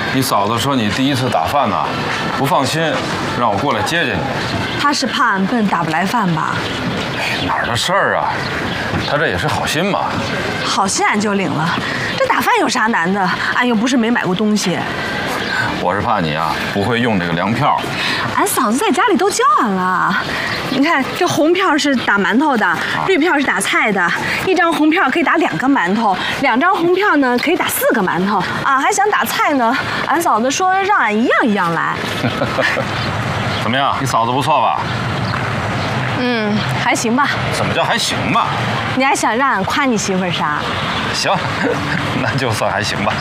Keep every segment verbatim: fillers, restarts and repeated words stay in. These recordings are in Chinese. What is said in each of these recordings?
你嫂子说你第一次打饭呢，不放心，让我过来接接你。 她是怕俺笨打不来饭吧？ 哎，哪儿的事儿啊？她这也是好心嘛。 好心俺就领了，这打饭有啥难的？俺又不是没买过东西。 我是怕你啊不会用这个粮票。 俺嫂子在家里都教俺了。你看，这红票是打馒头的，绿票是打菜的。一张红票可以打两个馒头，两张红票呢可以打四个馒头。啊，还想打菜呢？俺嫂子说让俺一样一样来。 怎么样？你嫂子不错吧？ 嗯，还行吧。 怎么叫还行吧？ 你还想让俺夸你媳妇儿啥？ 行，那就算还行吧。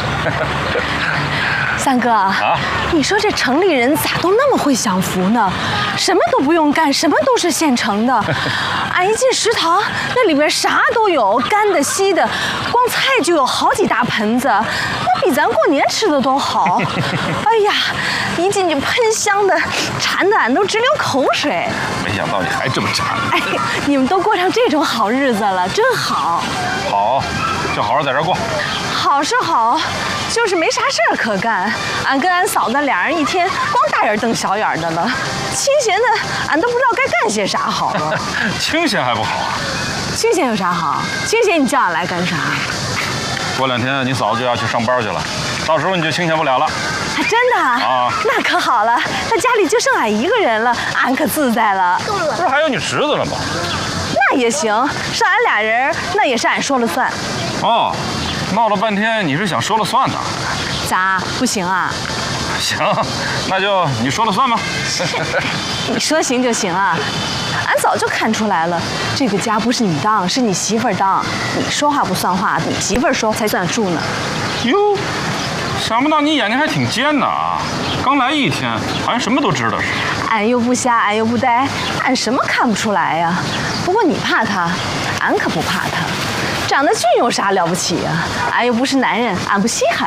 三哥啊，你说这城里人咋都那么会享福呢？什么都不用干，什么都是现成的。俺一进食堂，那里边啥都有，干的、稀的，光菜就有好几大盆子，那比咱过年吃的都好。哎呀，一进去喷香的，馋得俺都直流口水。 没想到你还这么馋。 哎，你们都过上这种好日子了，真好。 好，就好好在这儿过。 好是好，就是没啥事儿可干。俺跟俺嫂子俩人一天光大眼瞪小眼的了，清闲的俺都不知道该干些啥好了。 清闲还不好啊？ 清闲有啥好？清闲你叫俺来干啥？ 过两天你嫂子就要去上班去了，到时候你就清闲不了了。 还真的啊？那可好了，那家里就剩俺一个人了，俺可自在了。 不是还有你侄子了吗？ 那也行，是俺俩人，那也是俺说了算。 哦。闹了半天，你是想说了算呢？ 咋不行啊？ 行，那就你说了算吧。 你说行就行啊！俺早就看出来了，这个家不是你当，是你媳妇儿当。你说话不算话，你媳妇儿说才算数呢。 哟，想不到你眼睛还挺尖的啊！刚来一天，好像什么都知道似的。 俺又不瞎，俺又不呆，俺什么看不出来呀？不过你怕他，俺可不怕他。长得俊有啥了不起呀？俺又不是男人，俺不稀罕。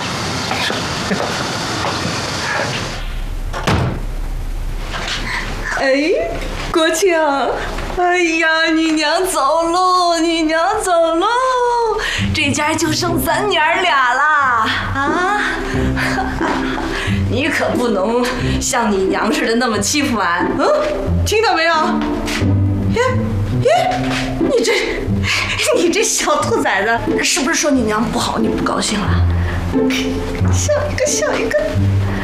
哎，国庆，哎呀，你娘走喽，你娘走喽，这家就剩咱娘俩啦啊！你可不能像你娘似的那么欺负俺，嗯，听到没有？耶耶，你这。你这小兔崽子，是不是说你娘不好，你不高兴了？笑一个，笑一个。